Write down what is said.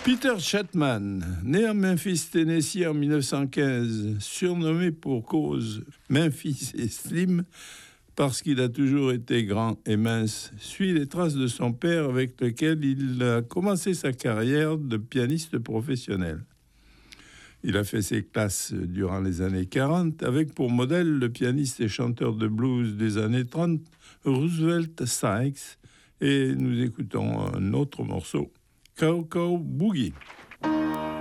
Peter Chatman, né à Memphis, Tennessee en 1915, surnommé pour cause Memphis et Slim, parce qu'il a toujours été grand et mince, suit les traces de son père avec lequel il a commencé sa carrière de pianiste professionnel. Il a fait ses classes durant les années 40 avec pour modèle le pianiste et chanteur de blues des années 30, Roosevelt Sykes, et nous écoutons un autre morceau, Cow Cow Boogie.